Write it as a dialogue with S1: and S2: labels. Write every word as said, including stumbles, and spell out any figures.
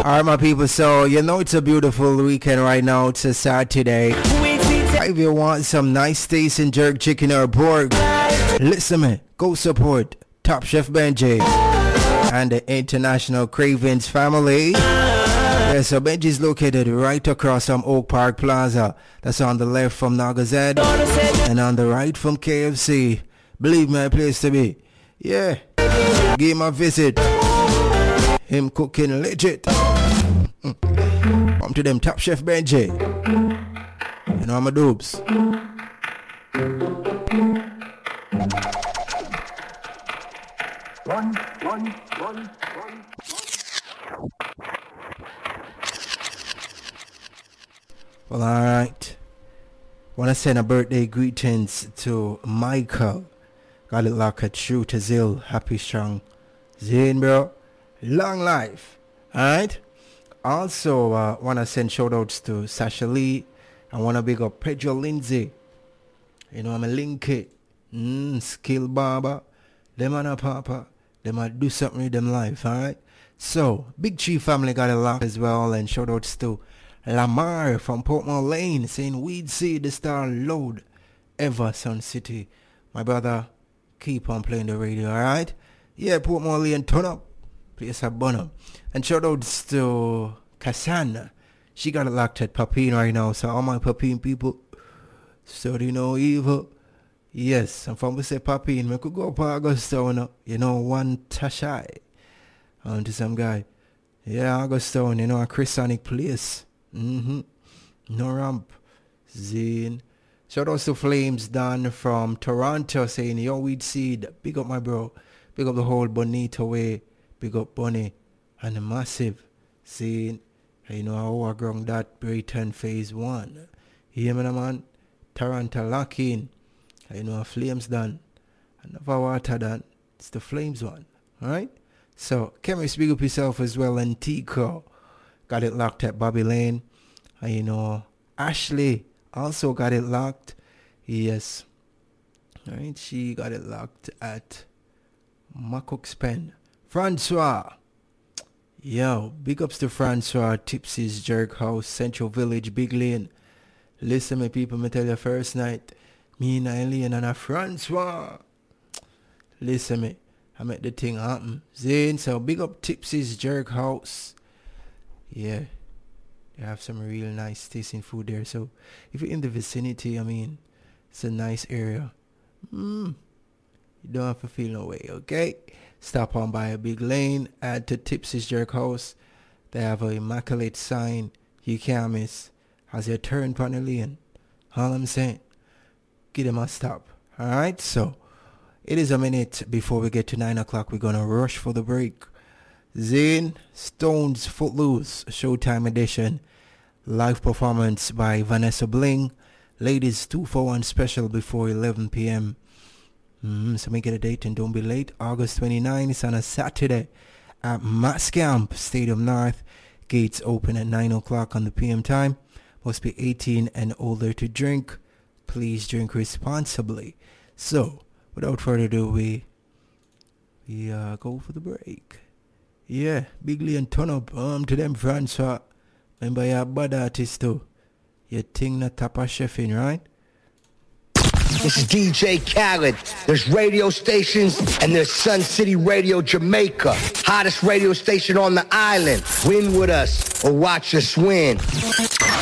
S1: Alright, my people, so you know it's a beautiful weekend right now. It's a Saturday. If you want some nice taste in jerk chicken or pork, listen man, go support Top Chef Benji and the International Cravings family. Yeah, so Benji's located right across from Oak Park Plaza. That's on the left from Nagazed and on the right from K F C. Believe me, a place to be. Yeah, give him a visit. Him cooking legit. Come to them Top Chef Benji. You know I'm a doobs. One, one, one, one. Well, alright. Want to send a birthday greetings to Michael. Got it locked at True to Zill. Happy strong. Zane, bro. Long life. Alright. Also, uh, want to send shout outs to Sasha Lee. I want to big up Pedro Lindsay. You know, I'm a linky. Mm, skill barber. Them and a papa. They might do something with them life. Alright. So, Big Chief family got a lock as well. And shout outs to Lamar from Portmore Lane saying we'd see the star load ever Sun City. My brother, keep on playing the radio, alright? Yeah, Portmore Lane, turn up. Place a bun up. And shout outs to Cassandra. She got it locked at Papine right now. So all my Papine people, study no evil. Yes, I'm from we say Papine. We could go up Augustown, you know, one Tashai. On to some guy. Yeah, Augustown, you know, a Christianic place. Mm-hmm. No ramp. Zine. Shout out to Flames Dan from Toronto saying, yo, weed seed. Big up my bro. Big up the whole Bonita way. Big up Bunny. And the massive. Zine. You know how I ground that Brighton phase one. You hear me, man? Toronto lock in. You know Flames Dan. Another water Dan. It's the Flames one. Alright? So, Chemist, big up yourself as well. And Tico. Got it locked at Bobby Lane. And you know, Ashley also got it locked. Yes. Alright, she got it locked at Macook's Pen. Francois. Yo, big ups to Francois, Tipsy's Jerk House, Central Village, Big Lane. Listen, my people, me tell you first night. Me and Eileen and a Francois. Listen, me. I make the thing happen. Zane, so big up Tipsy's Jerk House. Yeah, they have some real nice tasting food there. So if you're in the vicinity, I mean, it's a nice area. Mm, you don't have to feel no way, okay? Stop on by a Big Lane, add to Tipsy's Jerk House. They have an immaculate sign you can't miss as you turn upon the lane. All I'm saying, give them a stop. Alright, so it is a minute before we get to nine o'clock. We're going to rush for the break. Zane, Stones Footloose, Showtime edition. Live performance by Vanessa Bling. Ladies two for one special before eleven p.m. Mm, so make it a date and don't be late. August twenty-ninth is on a Saturday at Mascamp Stadium North. Gates open at nine o'clock on the p m time. Must be eighteen and older to drink. Please drink responsibly. So, without further ado, we, we uh, go for the break. Yeah, Bigly and turn up um, to them Francois. Remember you're a bad artist too. You think not tap a chef in, right?
S2: This is D J Khaled. There's radio stations and there's Sun City Radio Jamaica. Hottest radio station on the island. Win with us or watch us win.